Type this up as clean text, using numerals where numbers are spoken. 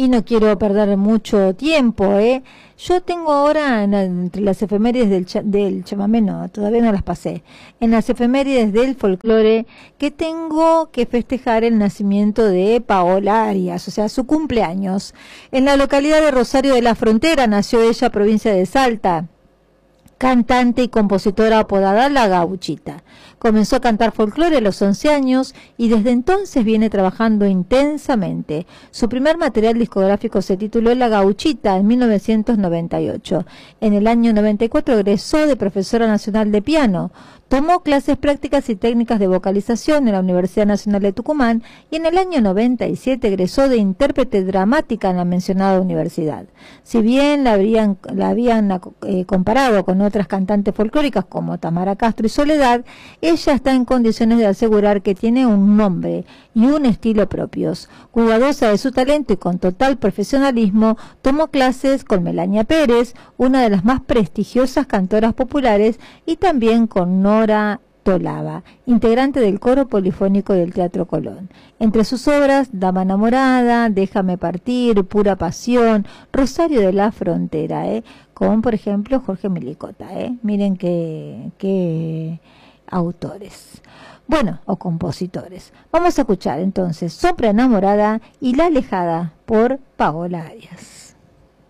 Y no quiero perder mucho tiempo, ¿eh? Yo tengo ahora, entre las efemérides del chamamé, no, todavía no las pasé, en las efemérides del folclore, que tengo que festejar el nacimiento de Paola Arias, o sea, su cumpleaños. En la localidad de Rosario de la Frontera nació ella, provincia de Salta. Cantante y compositora apodada La Gauchita. Comenzó a cantar folclore a los 11 años y desde entonces viene trabajando intensamente. Su primer material discográfico se tituló La Gauchita en 1998. En el año 94 egresó de profesora nacional de piano. Tomó clases prácticas y técnicas de vocalización en la Universidad Nacional de Tucumán y en el año 97 egresó de intérprete dramática en la mencionada universidad. Si bien la habían comparado con otras cantantes folclóricas como Tamara Castro y Soledad, ella está en condiciones de asegurar que tiene un nombre y un estilo propios. Cuidadosa de su talento y con total profesionalismo, tomó clases con Melania Pérez, una de las más prestigiosas cantoras populares, y también con Nora Tolaba, integrante del coro polifónico del Teatro Colón. Entre sus obras, Dama enamorada, Déjame partir, Pura pasión, Rosario de la Frontera, con, por ejemplo, Jorge Melicota. Miren qué autores. Bueno, o compositores. Vamos a escuchar entonces Sombra enamorada y La alejada por Paola Arias.